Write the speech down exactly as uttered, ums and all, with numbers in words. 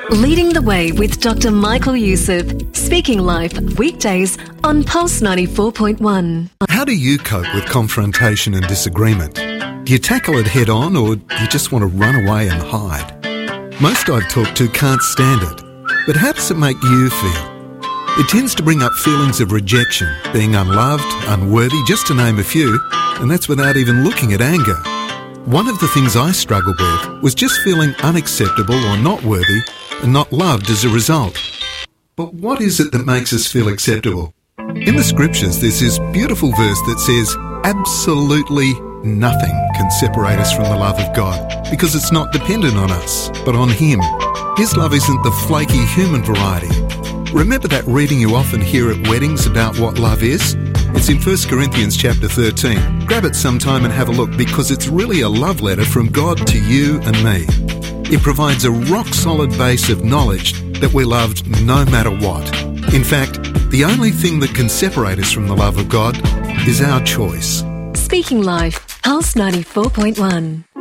Leading the Way with Doctor Michael Youssef. Speaking Life, weekdays on Pulse ninety-four point one. How do you cope with confrontation and disagreement? Do you tackle it head on, or do you just want to run away and hide? Most I've talked to can't stand it, but how does it make you feel? It tends to bring up feelings of rejection, being unloved, unworthy, just to name a few, and that's without even looking at anger. One of the things I struggled with was just feeling unacceptable or not worthy and not loved as a result. But what is it that makes us feel acceptable? In the scriptures, there's this beautiful verse that says, absolutely nothing can separate us from the love of God, because it's not dependent on us, but on Him. His love isn't the flaky human variety. Remember that reading you often hear at weddings about what love is? It's in First Corinthians chapter thirteen. Grab it sometime and have a look, because it's really a love letter from God to you and me. It provides a rock-solid base of knowledge that we're loved no matter what. In fact, the only thing that can separate us from the love of God is our choice. Speaking Life, Pulse ninety-four point one.